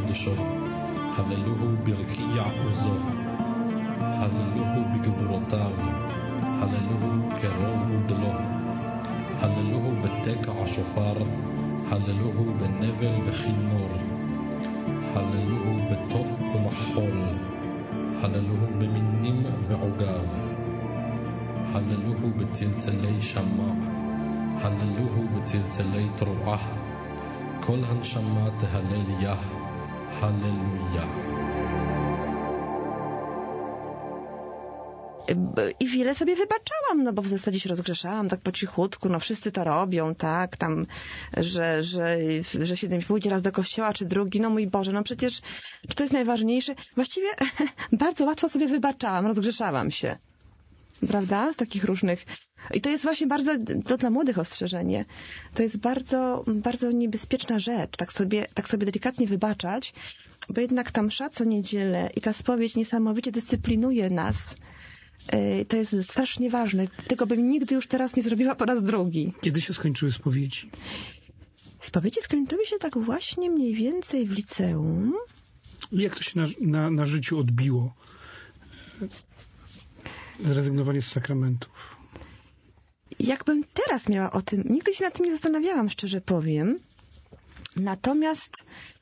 בקודשו, הללוהו ברקיע עוזו, הללוהו בגבורותיו, הללוהו קרוב גודלו, הללוהו בתקע השופר, הללוהו בנבל וכינור, הללוהו בטוף ומחול, הללוהו במינים ועוגב, הללוהו בצלצלי שמע, הללוהו בצלצלי תרועה, כל הנשמה תהלל יה, הללויה. I wiele sobie wybaczałam, no bo w zasadzie się rozgrzeszałam tak po cichutku, no wszyscy to robią, tak, tam, że się pójdzie raz do kościoła, czy drugi, no mój Boże, no przecież, czy to jest najważniejsze? Właściwie bardzo łatwo sobie wybaczałam, rozgrzeszałam się, prawda, z takich różnych, i to jest właśnie bardzo, to dla młodych ostrzeżenie, to jest bardzo, bardzo niebezpieczna rzecz, tak sobie delikatnie wybaczać, bo jednak ta msza co niedzielę i ta spowiedź niesamowicie dyscyplinuje nas. To jest strasznie ważne. Tego bym nigdy już teraz nie zrobiła po raz drugi. Kiedy się skończyły spowiedzi? Spowiedzi skończyły się tak właśnie mniej więcej w liceum. Jak to się na życiu odbiło? Zrezygnowanie z sakramentów. Jakbym teraz miała o tym... Nigdy się nad tym nie zastanawiałam, szczerze powiem. Natomiast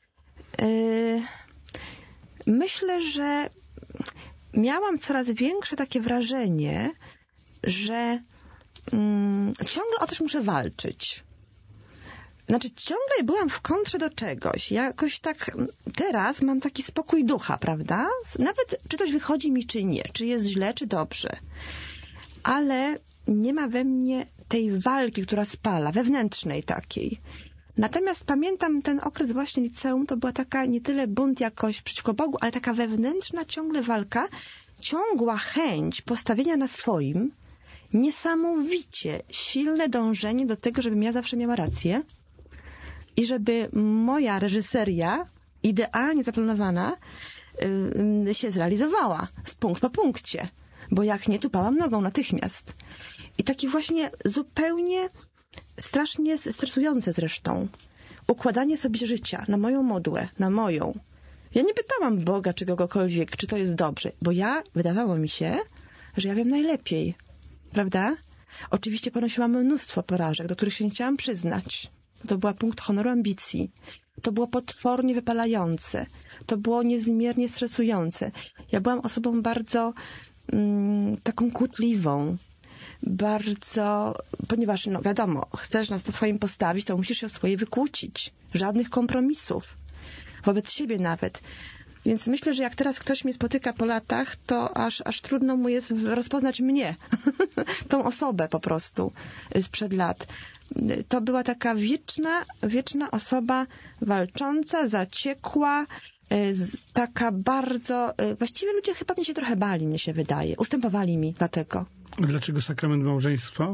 myślę, że miałam coraz większe takie wrażenie, że ciągle o coś muszę walczyć. Znaczy, ciągle byłam w kontrze do czegoś. Jakoś tak teraz mam taki spokój ducha, prawda? Nawet czy coś wychodzi mi, czy nie. Czy jest źle, czy dobrze. Ale nie ma we mnie tej walki, która spala, wewnętrznej takiej. Natomiast pamiętam ten okres właśnie liceum, to była taka nie tyle bunt jakoś przeciwko Bogu, ale taka wewnętrzna ciągle walka, ciągła chęć postawienia na swoim, niesamowicie silne dążenie do tego, żebym ja zawsze miała rację i żeby moja reżyseria, idealnie zaplanowana, się zrealizowała z punkt po punkcie, bo jak nie, tupałam nogą natychmiast. I taki właśnie zupełnie strasznie stresujące zresztą. Układanie sobie życia na moją modłę, na moją. Ja nie pytałam Boga czy kogokolwiek, czy to jest dobrze, bo wydawało mi się, że ja wiem najlepiej. Prawda? Oczywiście ponosiłam mnóstwo porażek, do których się nie chciałam przyznać. To był punkt honoru ambicji. To było potwornie wypalające. To było niezmiernie stresujące. Ja byłam osobą bardzo taką kłótliwą. Bardzo, ponieważ, no wiadomo, chcesz nas to swoim postawić, to musisz się o swoje wykłócić. Żadnych kompromisów. Wobec siebie nawet. Więc myślę, że jak teraz ktoś mnie spotyka po latach, to aż trudno mu jest rozpoznać mnie. Tą osobę po prostu sprzed lat. To była taka wieczna osoba walcząca, zaciekła, taka bardzo... Właściwie ludzie chyba mnie się trochę bali, mnie się wydaje. Ustępowali mi dlatego. A dlaczego sakrament małżeństwa?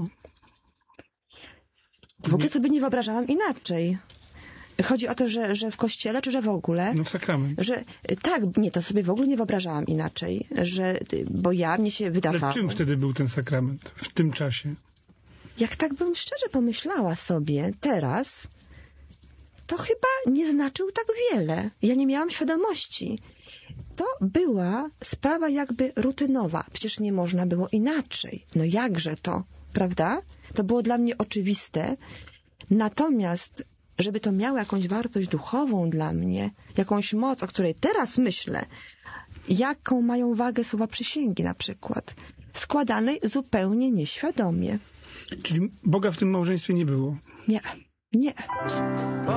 W ogóle sobie nie wyobrażałam inaczej. Chodzi o to, że w kościele, czy że w ogóle? No sakrament. To sobie w ogóle nie wyobrażałam inaczej. Bo mnie się wydawało... Ale czym wtedy był ten sakrament? W tym czasie? Jak tak bym szczerze pomyślała sobie teraz, to chyba nie znaczył tak wiele. Ja nie miałam świadomości. To była sprawa jakby rutynowa. Przecież nie można było inaczej. No jakże to, prawda? To było dla mnie oczywiste. Natomiast, żeby to miało jakąś wartość duchową dla mnie, jakąś moc, o której teraz myślę, jaką mają wagę słowa przysięgi na przykład, składanej zupełnie nieświadomie. Czyli Boga w tym małżeństwie nie było? Nie.